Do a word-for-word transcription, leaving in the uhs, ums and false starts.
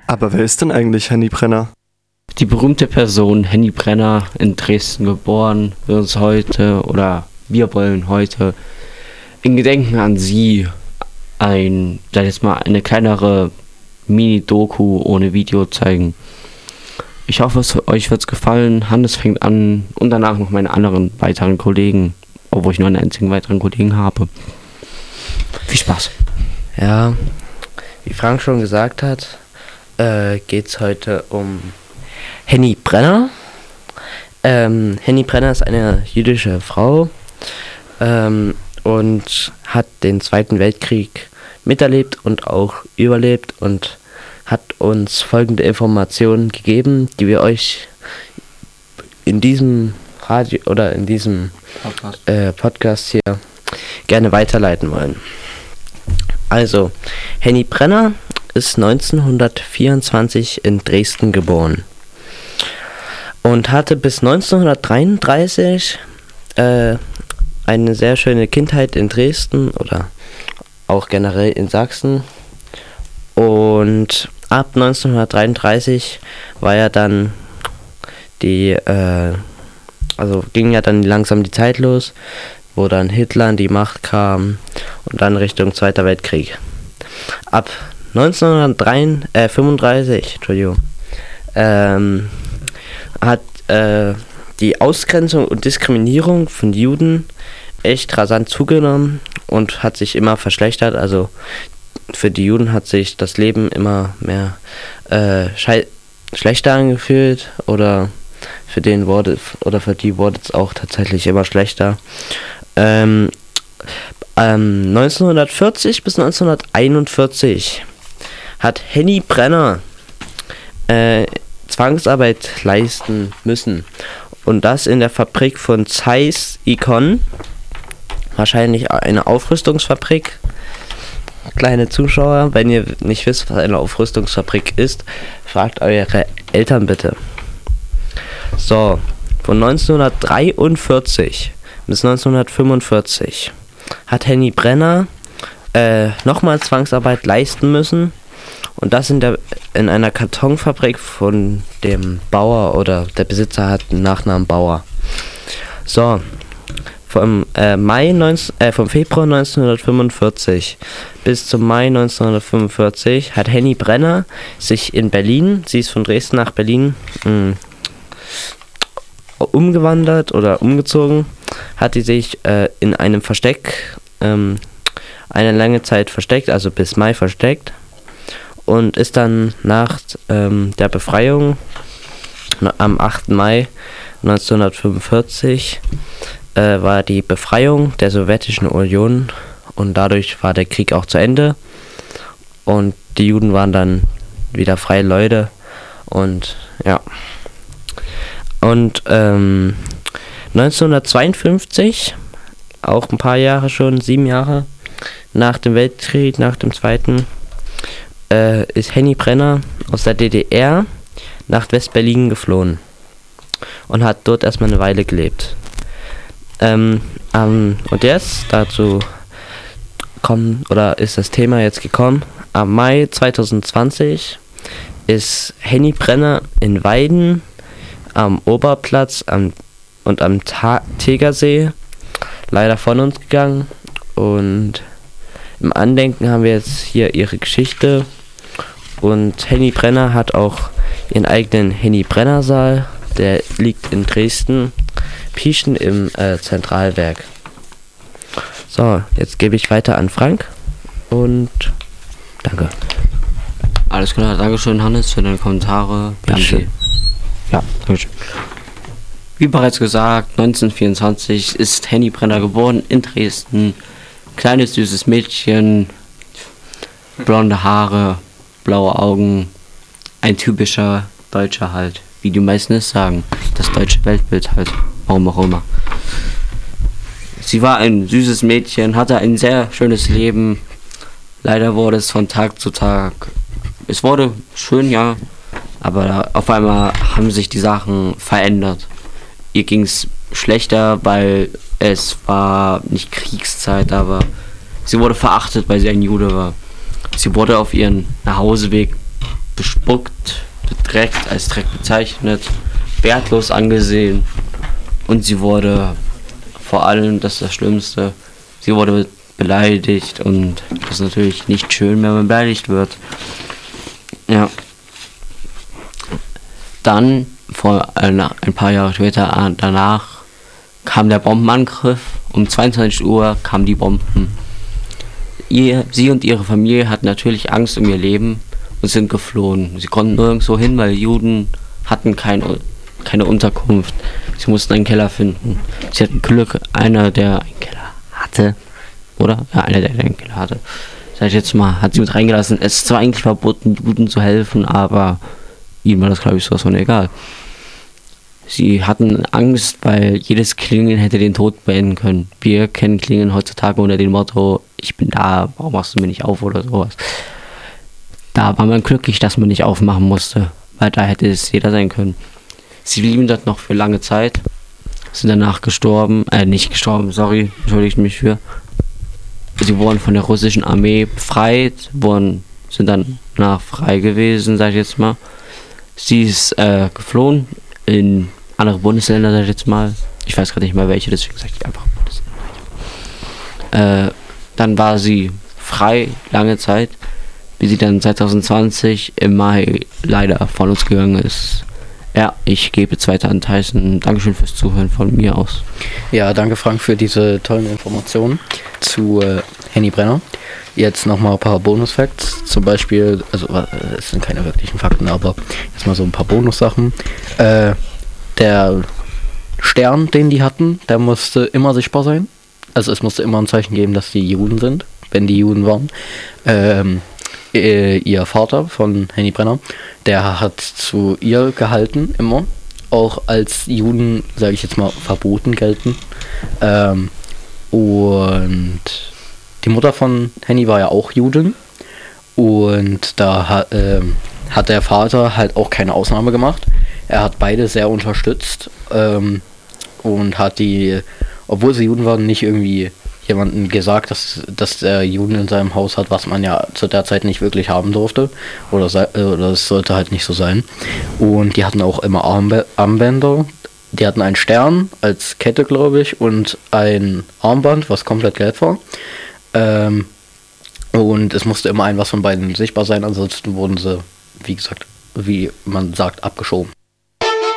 Aber wer ist denn eigentlich Henny Brenner? Die berühmte Person Henny Brenner, in Dresden geboren, wird uns heute, oder wir wollen heute in Gedenken an sie ein, sag ich jetzt mal, eine kleinere Mini-Doku ohne Video zeigen. Ich hoffe, es, euch wird es gefallen. Hannes fängt an und danach noch meine anderen weiteren Kollegen, obwohl ich nur einen einzigen weiteren Kollegen habe. Viel Spaß. Ja, wie Frank schon gesagt hat, äh, geht es heute um Henny Brenner. Ähm, Henny Brenner ist eine jüdische Frau ähm, und hat den Zweiten Weltkrieg miterlebt und auch überlebt und hat uns folgende Informationen gegeben, die wir euch in diesem Radio oder in diesem Podcast, äh, Podcast hier gerne weiterleiten wollen. Also, Henny Brenner ist neunzehnhundertvierundzwanzig in Dresden geboren und hatte bis neunzehnhundertdreiunddreißig äh, eine sehr schöne Kindheit in Dresden oder auch generell in Sachsen. Und ab neunzehnhundertdreiunddreißig war ja dann die, äh, also ging ja dann langsam die Zeit los, wo dann Hitler an die Macht kam und dann Richtung Zweiter Weltkrieg. Ab neunzehnhundertfünfunddreißig, Entschuldigung, ähm, hat äh, die Ausgrenzung und Diskriminierung von Juden echt rasant zugenommen und hat sich immer verschlechtert. Also für die Juden hat sich das Leben immer mehr äh, schei- schlechter angefühlt oder für den wurde oder für die wurde es auch tatsächlich immer schlechter. Ähm, ähm, neunzehnhundertvierzig bis neunzehnhunderteinundvierzig hat Henny Brenner äh, Zwangsarbeit leisten müssen. Und das in der Fabrik von Zeiss Ikon. Wahrscheinlich eine Aufrüstungsfabrik. Kleine Zuschauer, wenn ihr nicht wisst, was eine Aufrüstungsfabrik ist, fragt eure Eltern bitte. So, von neunzehnhundertdreiundvierzig bis neunzehnhundertfünfundvierzig hat Henny Brenner äh, nochmal Zwangsarbeit leisten müssen. Und das in, der, in einer Kartonfabrik von dem Bauer, oder der Besitzer hat den Nachnamen Bauer. So, vom, äh, Mai neunzehn, äh, vom Februar neunzehnhundertfünfundvierzig bis zum Mai neunzehnhundertfünfundvierzig hat Henny Brenner sich in Berlin, sie ist von Dresden nach Berlin, mh, umgewandert oder umgezogen, hat sie sich äh, in einem Versteck ähm, eine lange Zeit versteckt, also bis Mai versteckt. Und ist dann nach ähm, der Befreiung na, am achten Mai neunzehnhundertfünfundvierzig äh, war die Befreiung der Sowjetischen Union und dadurch war der Krieg auch zu Ende und die Juden waren dann wieder freie Leute und ja. Und ähm, neunzehnhundertzweiundfünfzig, auch ein paar Jahre schon, sieben Jahre nach dem Weltkrieg, nach dem Zweiten, Äh, ist Henny Brenner aus der D D R nach West-Berlin geflohen und hat dort erstmal eine Weile gelebt. Ähm, ähm, und jetzt dazu kommen, oder ist das Thema jetzt gekommen, am Mai zweitausendzwanzig ist Henny Brenner in Weiden am Oberplatz am, und am Ta- Tegersee leider von uns gegangen und im Andenken haben wir jetzt hier ihre Geschichte. Und Henny Brenner hat auch ihren eigenen Henny Brenner Saal. Der liegt in Dresden, Pieschen im äh, Zentralwerk. So, jetzt gebe ich weiter an Frank. Und danke. Alles klar, Dankeschön Hannes für deine Kommentare. Danke. Ja, Dankeschön. Wie bereits gesagt, neunzehnhundertvierundzwanzig ist Henny Brenner geboren in Dresden. Kleines, süßes Mädchen, blonde Haare, blaue Augen, ein typischer Deutscher halt, wie die meisten es sagen, das deutsche Weltbild halt, warum auch immer. Sie war ein süßes Mädchen, hatte ein sehr schönes Leben, leider wurde es von Tag zu Tag, es wurde schön, ja, aber auf einmal haben sich die Sachen verändert. Ihr ging es schlechter, weil es war nicht Kriegszeit, aber sie wurde verachtet, weil sie ein Jude war. Sie wurde auf ihren Nachhauseweg bespuckt, bedreckt, als Dreck bezeichnet, wertlos angesehen und sie wurde vor allem, das ist das Schlimmste, sie wurde beleidigt und das ist natürlich nicht schön, wenn man beleidigt wird. Ja. Dann, vor äh, ein paar Jahre später, äh, danach, kam der Bombenangriff. Um zweiundzwanzig Uhr kamen die Bomben. Ihr, sie und ihre Familie hatten natürlich Angst um ihr Leben und sind geflohen. Sie konnten nirgendwo hin, weil Juden hatten kein, keine Unterkunft. Sie mussten einen Keller finden. Sie hatten Glück, einer, der einen Keller hatte, oder? Ja, einer, der einen Keller hatte. Sag ich jetzt mal, hat sie mit reingelassen. Es ist zwar eigentlich verboten, Juden zu helfen, aber ihnen war das, glaube ich, sowas von egal. Sie hatten Angst, weil jedes Klingeln hätte den Tod beenden können. Wir kennen Klingeln heutzutage unter dem Motto, ich bin da, warum machst du mir nicht auf oder sowas. Da war man glücklich, dass man nicht aufmachen musste, weil da hätte es jeder sein können. Sie blieben dort noch für lange Zeit, sind danach gestorben, äh, nicht gestorben, sorry, entschuldigt mich für. Sie wurden von der russischen Armee befreit, wurden, sind dann nach frei gewesen, sag ich jetzt mal. Sie ist äh, geflohen in andere Bundesländer, sag ich jetzt mal. Ich weiß gerade nicht mal welche, deswegen sage ich einfach Bundesländer. Äh, dann war sie frei, lange Zeit, bis sie dann zwanzig zwanzig im Mai leider von uns gegangen ist. Ja, ich gebe jetzt weiter an Tyson. Dankeschön fürs Zuhören von mir aus. Ja, danke Frank für diese tollen Informationen zu äh, Henny Brenner. Jetzt nochmal ein paar Bonus-Facts. Zum Beispiel, also es sind keine wirklichen Fakten, aber jetzt mal so ein paar Bonus-Sachen. Äh, der Stern, den die hatten, der musste immer sichtbar sein. Also es musste immer ein Zeichen geben, dass die Juden sind, wenn die Juden waren. Ähm, äh, ihr Vater von Henny Brenner, der hat zu ihr gehalten, immer. Auch als Juden, sage ich jetzt mal, verboten gelten. Ähm, und die Mutter von Henny war ja auch Judin. Und da hat, äh, hat der Vater halt auch keine Ausnahme gemacht. Er hat beide sehr unterstützt. Ähm, und hat die, obwohl sie Juden waren, nicht irgendwie jemanden gesagt, dass, dass der Juden in seinem Haus hat, was man ja zu der Zeit nicht wirklich haben durfte. Oder, sei, oder es sollte halt nicht so sein. Und die hatten auch immer Armb- Armbänder. Die hatten einen Stern als Kette, glaube ich, und ein Armband, was komplett gelb war. Ähm, und es musste immer ein was von beiden sichtbar sein, ansonsten wurden sie, wie gesagt, wie man sagt, abgeschoben.